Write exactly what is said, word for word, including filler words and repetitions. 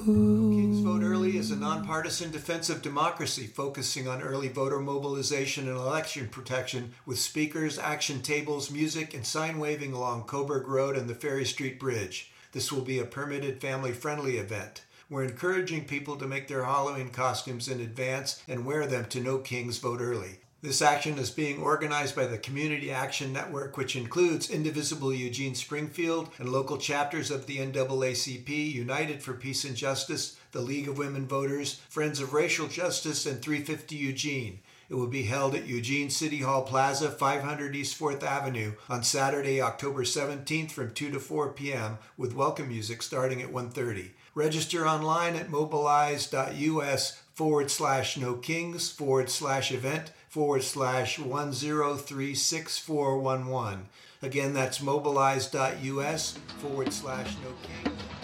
No Kings Vote Early is a nonpartisan defense of democracy focusing on early voter mobilization and election protection with speakers, action tables, music, and sign waving along Coburg Road and the Ferry Street Bridge. This will be a permitted family-friendly event. We're encouraging people to make their Halloween costumes in advance and wear them to No Kings Vote Early. This action is being organized by the Community Action Network, which includes Indivisible Eugene Springfield and local chapters of the N double A C P, United for Peace and Justice, the League of Women Voters, Friends of Racial Justice, and three fifty Eugene. It will be held at Eugene City Hall Plaza, five hundred East fourth Avenue, on Saturday, October seventeenth from two to four p.m. with welcome music starting at one thirty. Register online at mobilize.us forward slash no kings forward slash event forward slash one zero three six four one one. Again, that's mobilize.us forward slash no kings.